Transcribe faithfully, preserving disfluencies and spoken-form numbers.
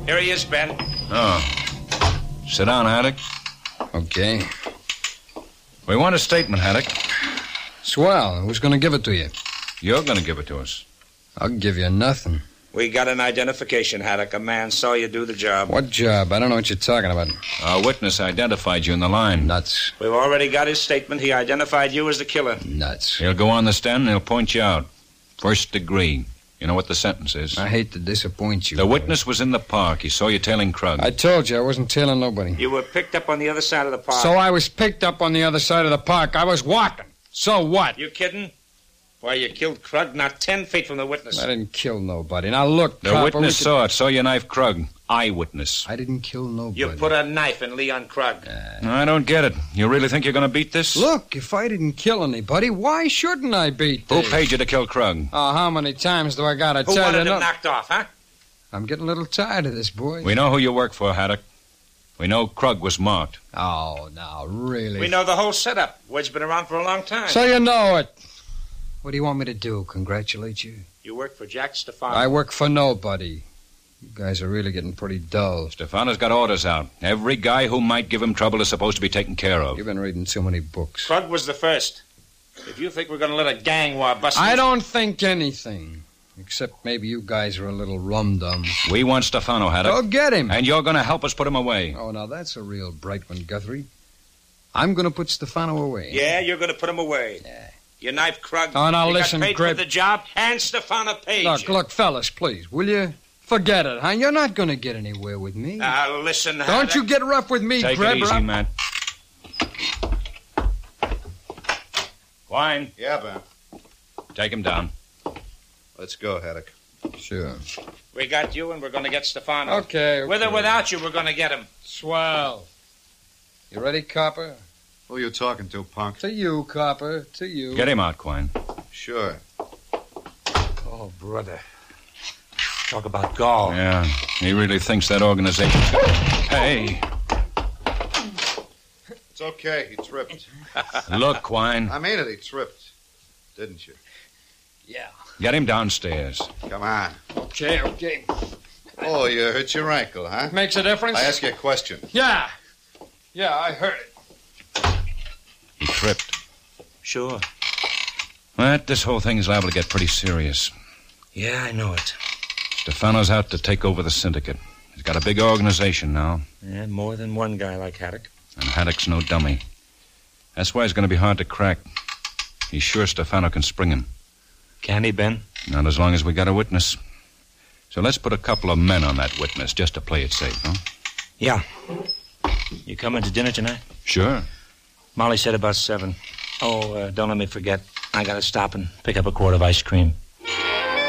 Here he is, Ben. Oh. Sit down, Haddock. Okay. We want a statement, Haddock. Swell. Who's going to give it to you? You're going to give it to us. I'll give you nothing. We got an identification, Haddock. A man saw you do the job. What job? I don't know what you're talking about. Our witness identified you in the line. Nuts. We've already got his statement. He identified you as the killer. Nuts. He'll go on the stand and he'll point you out. First degree. You know what the sentence is? I hate to disappoint you. The witness was in the park. He saw you tailing Krug. I told you I wasn't tailing nobody. You were picked up on the other side of the park. So I was picked up on the other side of the park. I was walking. So what? You kidding? Why, you killed Krug not ten feet from the witness. I didn't kill nobody. Now, look, The copper, witness could... saw it. Saw you knife Krug. Eyewitness. I didn't kill nobody. You put a knife in Leon Krug. Uh, I don't get it. You really think you're going to beat this? Look, if I didn't kill anybody, why shouldn't I beat Who this? paid you to kill Krug? Oh, how many times do I got to Who tell wanted you? him No... knocked off, huh? I'm getting a little tired of this, boy. We know who you work for, Haddock. We know Krug was marked. Oh, now, really? We know the whole setup. Wed's been around for a long time. So you know it. What do you want me to do, congratulate you? You work for Jack Stefano. I work for nobody. You guys are really getting pretty dull. Stefano's got orders out. Every guy who might give him trouble is supposed to be taken care of. You've been reading too many books. Krug was the first. If you think we're going to let a gang war bust... I don't think anything. Except maybe you guys are a little rum-dums. We want Stefano, Haddock. Go get him. And you're going to help us put him away. Oh, now that's a real bright one, Guthrie. I'm going to put Stefano away. Yeah, you're going to put him away. Yeah. You knife Krug. Oh, now you listen, got paid Grip. for the job, and Stefano paid Look, you. look, fellas, please, will you? Forget it, huh? You're not going to get anywhere with me. Now, listen, Don't Haddock. you get rough with me, Take Greb. it easy, Matt. Wine. Yeah, Ben. Take him down. Let's go, Haddock. Sure. We got you, and we're going to get Stefano. Okay, okay. With or without you, we're going to get him. Swell. You ready, Copper? Who are you talking to, punk? To you, Copper. To you. Get him out, Quine. Sure. Oh, brother. Talk about gall. Yeah, he really thinks that organization's... Hey, It's okay. He tripped. look, Quine. I mean it. He tripped. Didn't you? Yeah. Get him downstairs. Come on. Okay, okay. Oh, you hurt your ankle, huh? Makes a difference? I ask you a question. Yeah. Yeah, I heard it. He tripped. Sure. Matt, this whole thing's liable to get pretty serious. Yeah, I know it. Stefano's out to take over the syndicate. He's got a big organization now, Yeah, more than one guy like Haddock. and Haddock's no dummy. That's why it's going to be hard to crack. He's sure Stefano can spring him. Can he, Ben? Not as long as we got a witness. So let's put a couple of men on that witness just to play it safe, huh? Yeah. You coming to dinner tonight? Sure. Molly said about seven. Oh, uh, don't let me forget. I got to stop and pick up a quart of ice cream.